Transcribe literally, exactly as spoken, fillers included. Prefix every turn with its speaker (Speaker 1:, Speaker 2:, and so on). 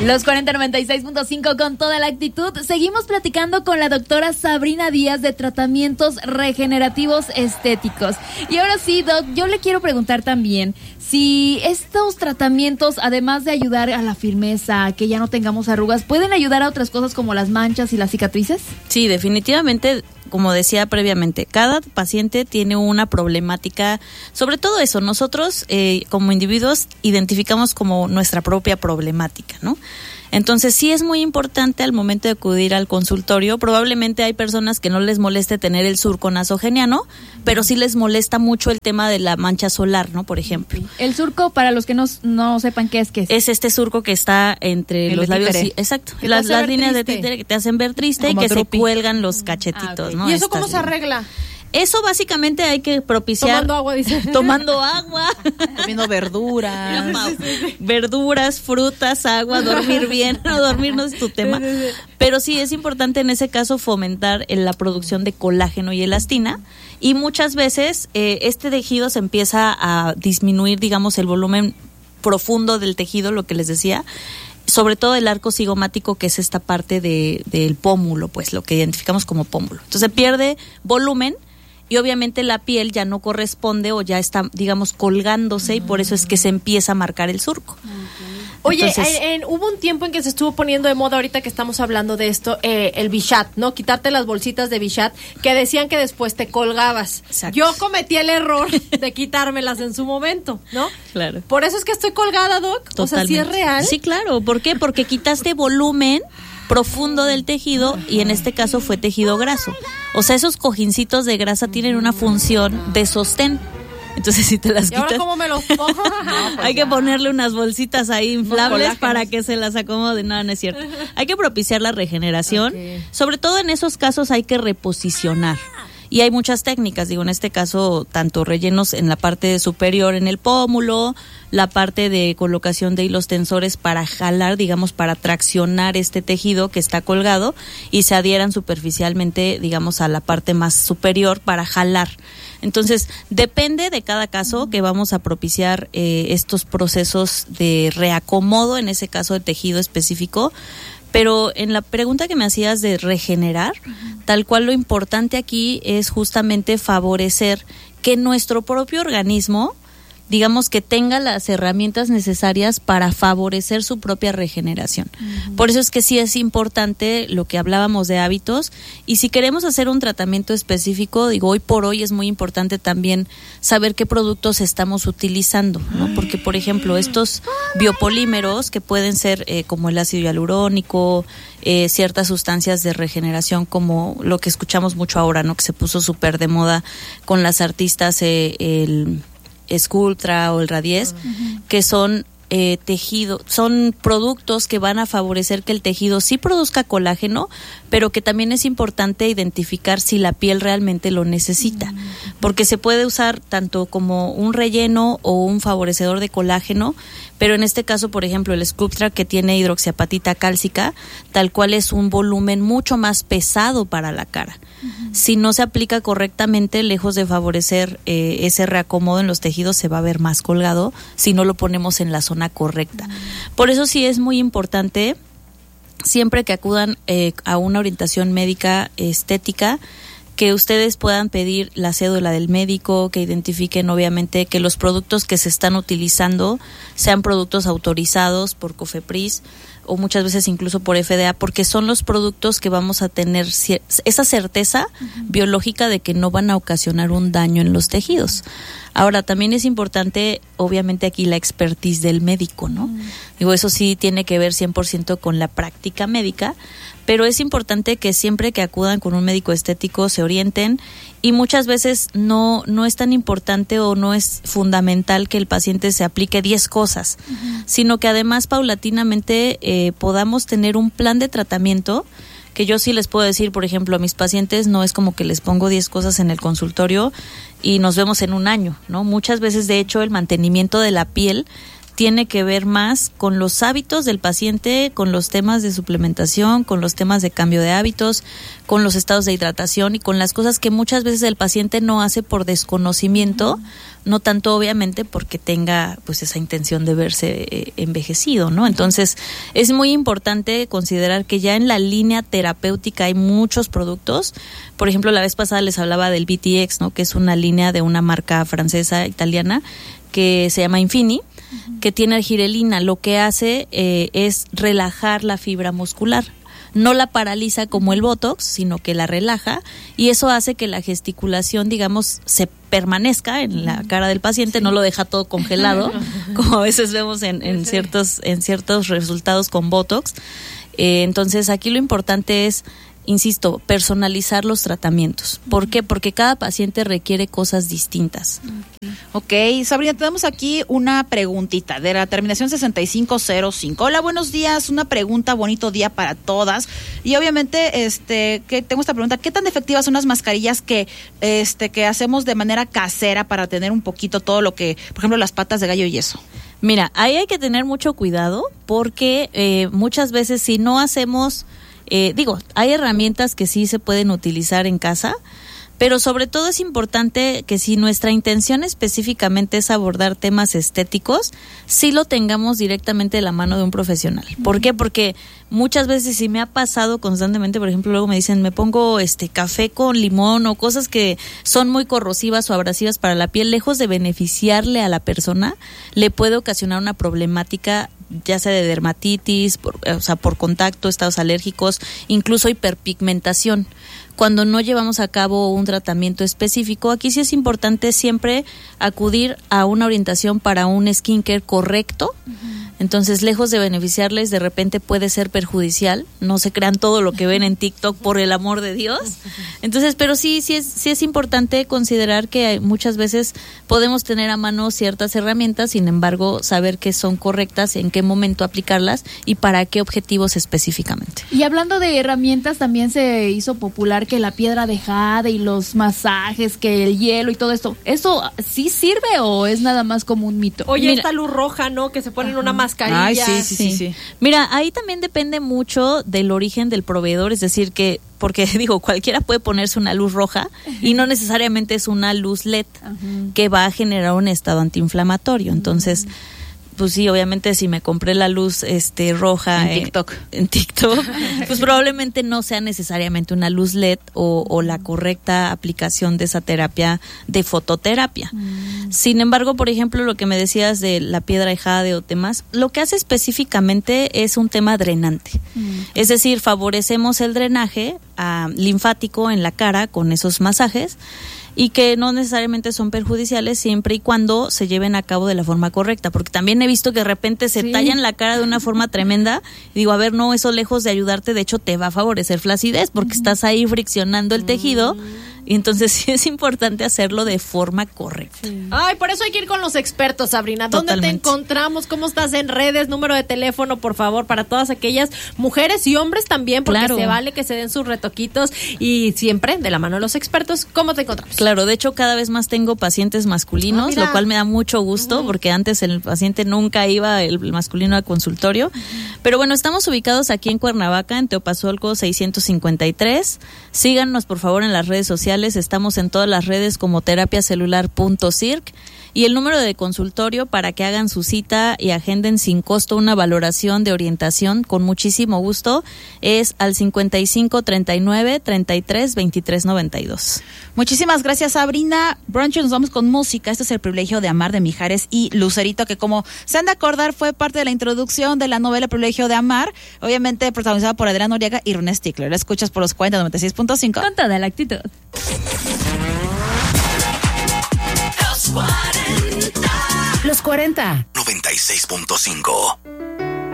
Speaker 1: Los cuarenta noventa y seis punto cinco con toda la actitud. Seguimos platicando con la doctora Sabrina Díaz de tratamientos regenerativos estéticos. Y ahora sí, doc, yo le quiero preguntar también si estos tratamientos, además de ayudar a la firmeza, a que ya no tengamos arrugas, ¿pueden ayudar a otras cosas como las manchas y las cicatrices?
Speaker 2: Sí, definitivamente. Como decía previamente, cada paciente tiene una problemática, sobre todo eso, nosotros eh, como individuos identificamos como nuestra propia problemática, ¿no? Entonces sí es muy importante al momento de acudir al consultorio. Probablemente hay personas que no les moleste tener el surco nasogeniano, pero sí les molesta mucho el tema de la mancha solar, ¿no? Por ejemplo.
Speaker 1: El surco, para los que no, no sepan qué es, ¿qué es?
Speaker 2: Es este surco que está entre
Speaker 1: el
Speaker 2: los labios.
Speaker 1: títere.
Speaker 2: Sí, exacto. Las, las líneas triste. de títere que te hacen ver triste como y que drupi. Se cuelgan los cachetitos, ah, okay. ¿no?
Speaker 3: ¿Y eso
Speaker 2: Estas
Speaker 3: cómo se arregla?
Speaker 2: Eso básicamente hay que propiciar.
Speaker 3: Tomando agua, dice.
Speaker 2: Tomando agua.
Speaker 4: Comiendo verduras.
Speaker 2: Verduras, frutas, agua, dormir bien. No, dormir no es tu tema. Pero sí es importante en ese caso fomentar la producción de colágeno y elastina. Y muchas veces eh, este tejido se empieza a disminuir, digamos, el volumen profundo del tejido, lo que les decía. Sobre todo el arco cigomático, que es esta parte de, del pómulo, pues lo que identificamos como pómulo. Entonces pierde volumen. Y obviamente la piel ya no corresponde o ya está, digamos, colgándose uh-huh. y por eso es que se empieza a marcar el surco.
Speaker 3: Okay. Oye,
Speaker 2: Entonces,
Speaker 3: en, en, hubo un tiempo en que se estuvo poniendo de moda, ahorita que estamos hablando de esto, eh, el Bichat, ¿no? Quitarte las bolsitas de Bichat, que decían que después te colgabas.
Speaker 2: Exacto.
Speaker 3: Yo cometí el error de quitármelas en su momento, ¿no?
Speaker 2: Claro.
Speaker 3: Por eso es que estoy colgada, Doc. Totalmente. O sea, ¿sí es real?
Speaker 2: Sí, claro. ¿Por qué? Porque quitaste volumen profundo del tejido y en este caso fue tejido graso. O sea, esos cojincitos de grasa tienen una función de sostén. Entonces, si te las
Speaker 3: quitas... ¿Y ahora cómo me los pongo?
Speaker 2: No, pues hay ya. que ponerle unas bolsitas ahí inflables para que se las acomoden. No, no es cierto. Hay que propiciar la regeneración. Okay. Sobre todo en esos casos hay que reposicionar. Y hay muchas técnicas, digo, en este caso, tanto rellenos en la parte superior en el pómulo, la parte de colocación de hilos tensores para jalar, digamos, para traccionar este tejido que está colgado y se adhieran superficialmente, digamos, a la parte más superior para jalar. Entonces, depende de cada caso que vamos a propiciar eh, estos procesos de reacomodo, en ese caso de tejido específico. Pero en la pregunta que me hacías de regenerar, uh-huh. tal cual lo importante aquí es justamente favorecer que nuestro propio organismo, digamos, que tenga las herramientas necesarias para favorecer su propia regeneración. Uh-huh. Por eso es que sí es importante lo que hablábamos de hábitos, y si queremos hacer un tratamiento específico, digo, hoy por hoy es muy importante también saber qué productos estamos utilizando, ¿no? Porque, por ejemplo, estos biopolímeros que pueden ser eh, como el ácido hialurónico, eh, ciertas sustancias de regeneración como lo que escuchamos mucho ahora, ¿no? Que se puso súper de moda con las artistas, eh, el Sculptra o el Radies, uh-huh. que son eh, tejido, son productos que van a favorecer que el tejido sí produzca colágeno, pero que también es importante identificar si la piel realmente lo necesita, uh-huh. porque se puede usar tanto como un relleno o un favorecedor de colágeno, pero en este caso, por ejemplo, el Sculptra, que tiene hidroxiapatita cálcica, tal cual es un volumen mucho más pesado para la cara. Uh-huh. Si no se aplica correctamente, lejos de favorecer eh, ese reacomodo en los tejidos, se va a ver más colgado si no lo ponemos en la zona correcta. Uh-huh. Por eso sí es muy importante, siempre que acudan eh, a una orientación médica estética, que ustedes puedan pedir la cédula del médico, que identifiquen obviamente que los productos que se están utilizando sean productos autorizados por COFEPRIS o muchas veces incluso por F D A, porque son los productos que vamos a tener esa certeza uh-huh. biológica de que no van a ocasionar un daño en los tejidos. Ahora, también es importante, obviamente, aquí la expertise del médico, ¿no? Uh-huh. Digo, eso sí tiene que ver cien por ciento con la práctica médica, pero es importante que siempre que acudan con un médico estético se orienten, y muchas veces no no es tan importante o no es fundamental que el paciente se aplique diez cosas, uh-huh. sino que además paulatinamente eh, podamos tener un plan de tratamiento, que yo sí les puedo decir, por ejemplo, a mis pacientes no es como que les pongo diez cosas en el consultorio y nos vemos en un año, ¿no? Muchas veces, de hecho, el mantenimiento de la piel tiene que ver más con los hábitos del paciente, con los temas de suplementación, con los temas de cambio de hábitos, con los estados de hidratación y con las cosas que muchas veces el paciente no hace por desconocimiento, uh-huh. no tanto obviamente porque tenga pues esa intención de verse eh, envejecido, ¿no? Entonces es muy importante considerar que ya en la línea terapéutica hay muchos productos. Por ejemplo, la vez pasada les hablaba del B T X, ¿no? Que es una línea de una marca francesa, italiana, que se llama Infini, uh-huh. que tiene arginelina. Lo que hace eh, es relajar la fibra muscular. No la paraliza como el Botox, sino que la relaja, y eso hace que la gesticulación, digamos, se permanezca en la cara del paciente, sí. no lo deja todo congelado, como a veces vemos en, en sí. ciertos en ciertos resultados con Botox. Eh, entonces, aquí lo importante es, insisto, personalizar los tratamientos. ¿Por qué? Porque cada paciente requiere cosas distintas.
Speaker 4: Ok, Sabrina, tenemos aquí una preguntita de la terminación sesenta y cinco cero cinco. Hola, buenos días, una pregunta, bonito día para todas. Y obviamente, este, que tengo esta pregunta, ¿qué tan efectivas son las mascarillas que, este, que hacemos de manera casera para tener un poquito todo lo que, por ejemplo, las patas de gallo y eso?
Speaker 2: Mira, ahí hay que tener mucho cuidado porque eh, muchas veces si no hacemos... Eh, digo, hay herramientas que sí se pueden utilizar en casa, pero sobre todo es importante que si nuestra intención específicamente es abordar temas estéticos, sí lo tengamos directamente de la mano de un profesional. ¿Por qué? Porque muchas veces sí me ha pasado constantemente, por ejemplo, luego me dicen, me pongo este café con limón o cosas que son muy corrosivas o abrasivas para la piel, lejos de beneficiarle a la persona, le puede ocasionar una problemática ya sea de dermatitis, por, o sea, por contacto, estados alérgicos, incluso hiperpigmentación. Cuando no llevamos a cabo un tratamiento específico, aquí sí es importante siempre acudir a una orientación para un skincare correcto. Uh-huh. Entonces, lejos de beneficiarles, de repente puede ser perjudicial. No se crean todo lo que ven en TikTok, por el amor de Dios. Entonces, pero sí, sí es, sí es importante considerar que muchas veces podemos tener a mano ciertas herramientas, sin embargo, saber que son correctas, en qué momento aplicarlas y para qué objetivos específicamente.
Speaker 1: Y hablando de herramientas, también se hizo popular que la piedra de jade y los masajes, que el hielo y todo esto. ¿Eso sí sirve o es nada más como un mito?
Speaker 3: Oye,
Speaker 1: Mira,
Speaker 3: esta luz roja, ¿no? Que se ponen uh-huh. una mascarilla.
Speaker 4: Ay, sí, sí, sí, sí, sí.
Speaker 2: Mira, ahí también depende mucho del origen del proveedor, es decir, que, porque digo, cualquiera puede ponerse una luz roja y no necesariamente es una luz L E D uh-huh. que va a generar un estado antiinflamatorio. Entonces, uh-huh. pues sí, obviamente si me compré la luz este roja
Speaker 4: en TikTok,
Speaker 2: eh, en TikTok, pues probablemente no sea necesariamente una luz L E D o, o la correcta aplicación de esa terapia de fototerapia. Mm. Sin embargo, por ejemplo, lo que me decías de la piedra de jade o temas, lo que hace específicamente es un tema drenante. Mm. Es decir, favorecemos el drenaje uh, linfático en la cara con esos masajes, y que no necesariamente son perjudiciales siempre y cuando se lleven a cabo de la forma correcta, porque también he visto que de repente se sí. tallan la cara de una forma tremenda y digo, a ver, no, eso lejos de ayudarte, de hecho te va a favorecer flacidez porque uh-huh. estás ahí friccionando el uh-huh. tejido. Y entonces sí es importante hacerlo de forma correcta. Sí.
Speaker 3: Ay, por eso hay que ir con los expertos, Sabrina. ¿Dónde Totalmente. Te encontramos? ¿Cómo estás en redes? Número de teléfono, por favor, para todas aquellas mujeres y hombres también, porque claro. se vale que se den sus retoquitos y siempre de la mano de los expertos. ¿Cómo te encontramos?
Speaker 2: Claro, de hecho cada vez más tengo pacientes masculinos, ah, lo cual me da mucho gusto uh-huh. porque antes el paciente nunca iba, el masculino, al consultorio. Uh-huh. Pero bueno, estamos ubicados aquí en Cuernavaca, en Teopazolco seiscientos cincuenta y tres. Síganos, por favor, en las redes sociales. Estamos en todas las redes como terapiacelular.circ y el número de consultorio para que hagan su cita y agenden sin costo una valoración de orientación con muchísimo gusto es al cincuenta y cinco treinta y nueve treinta y tres veintitrés noventa y dos.
Speaker 4: Muchísimas gracias, Sabrina. Brunch, nos vamos con música. Este es El privilegio de amar de Mijares y Lucerito, que como se han de acordar fue parte de la introducción de la novela El privilegio de amar, obviamente protagonizada por Adrián Noriega y René Stickler. La escuchas por los cuarenta noventa y seis punto cinco.
Speaker 1: Con toda la actitud.
Speaker 5: Los cuarenta.
Speaker 6: noventa y seis punto cinco.